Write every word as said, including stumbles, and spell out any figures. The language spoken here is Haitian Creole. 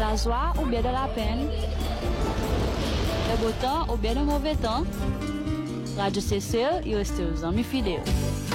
la joie ou bien de la peine, de beau temps ou bien de mauvais temps, Radio C C E, il reste aux amis fidèles.